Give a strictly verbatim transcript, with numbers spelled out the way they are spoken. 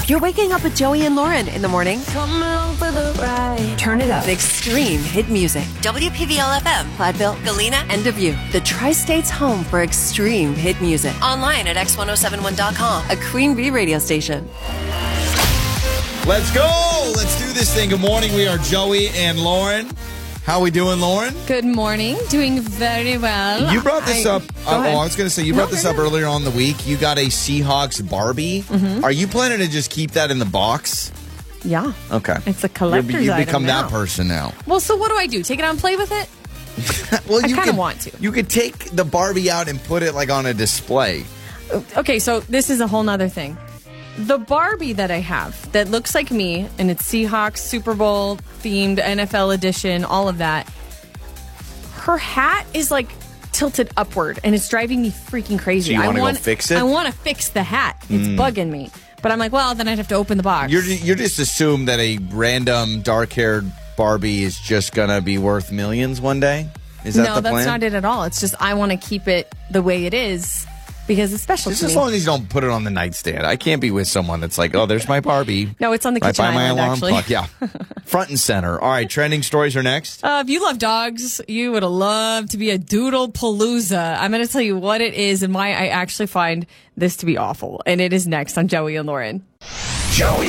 You're waking up with Joey and Lauren in the morning. Come along for the ride. Turn it up. Extreme hit music. W P V L F M, Platteville, Galena, and Dubuque. The Tri-State's home for extreme hit music. Online at x ten seventy-one dot com, a Queen Bee radio station. Let's go. Let's do this thing. Good morning. We are Joey and Lauren. How we doing, Lauren? Good morning. Doing very well. You brought this I, up. Uh, oh, I was going to say, you brought no, this up earlier on the week. You got a Seahawks Barbie. Mm-hmm. Are you planning to just keep that in the box? Yeah. Okay. It's a collector's You're, you become item now. that person now. Well, so what do I do? Take it out and play with it? well, I you kind of could, want to. You could take the Barbie out and put it like on a display. Okay, so this is a whole nother thing. The Barbie that I have that looks like me, and it's Seahawks, Super Bowl themed, N F L edition, all of that. Her hat is like tilted upward, and it's driving me freaking crazy. So you I want to want go fix it? I want to fix the hat. It's mm. bugging me. But I'm like, well, then I'd have to open the box. You're you're just assume that a random dark-haired Barbie is just gonna be worth millions one day? Is that no, the that's plan? not it at all. It's just I want to keep it the way it is. Because it's special just to as me. long as you don't put it on the nightstand. I can't be with someone that's like, oh, there's my Barbie. No, it's on the right kitchen by my island, alarm actually. clock. Yeah, front and center. All right, trending stories are next. Uh, if you love dogs, you would have loved to be a doodle palooza. I'm going to tell you what it is and why I actually find this to be awful. And it is next on Joey and Lauren. Joey